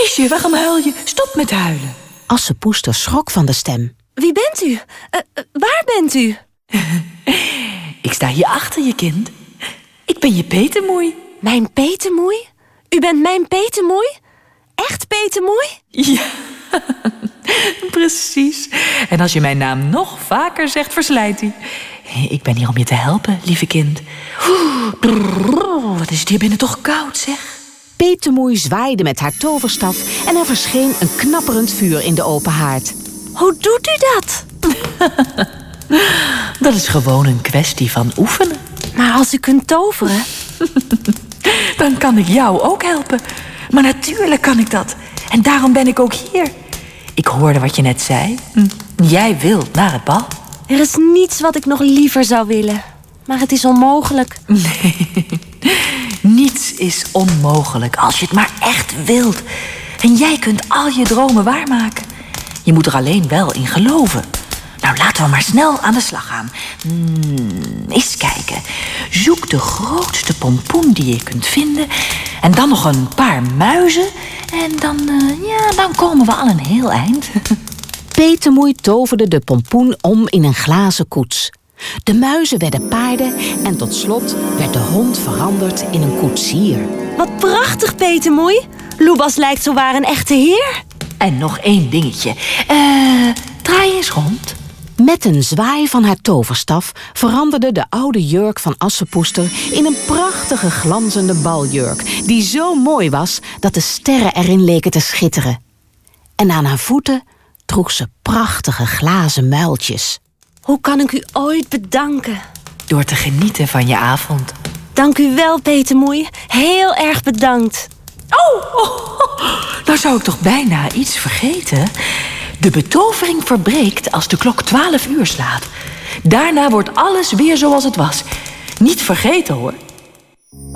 Meisje, waarom huil je? Stop met huilen. Assepoester schrok van de stem. Wie bent u? Waar bent u? Ik sta hier achter je, kind. Ik ben je petemoei. Mijn petemoei? U bent mijn petemoei? Echt petemoei? Ja, precies. En als je mijn naam nog vaker zegt, verslijt hij. Ik ben hier om je te helpen, lieve kind. Wat is het hier binnen toch koud, zeg. Petemoei zwaaide met haar toverstaf en er verscheen een knapperend vuur in de open haard. Hoe doet u dat? Dat is gewoon een kwestie van oefenen. Maar als u kunt toveren... Dan kan ik jou ook helpen. Maar natuurlijk kan ik dat. En daarom ben ik ook hier. Ik hoorde wat je net zei. Jij wilt naar het bal. Er is niets wat ik nog liever zou willen. Maar het is onmogelijk. Nee, niets is onmogelijk als je het maar echt wilt. En jij kunt al je dromen waarmaken. Je moet er alleen wel in geloven. Nou, laten we maar snel aan de slag gaan. Eens kijken. Zoek de grootste pompoen die je kunt vinden. En dan nog een paar muizen. En dan komen we al een heel eind. Petemoei toverde de pompoen om in een glazen koets. De muizen werden paarden en tot slot werd de hond veranderd in een koetsier. Wat prachtig, petemoei. Loebas lijkt zowaar een echte heer. En nog één dingetje. Draai eens rond. Met een zwaai van haar toverstaf veranderde de oude jurk van Assepoester in een prachtige glanzende baljurk, die zo mooi was dat de sterren erin leken te schitteren. En aan haar voeten droeg ze prachtige glazen muiltjes. Hoe kan ik u ooit bedanken? Door te genieten van je avond. Dank u wel, petemoei. Heel erg bedankt. Nou zou ik toch bijna iets vergeten. De betovering verbreekt als de klok 12 uur slaat. Daarna wordt alles weer zoals het was. Niet vergeten, hoor.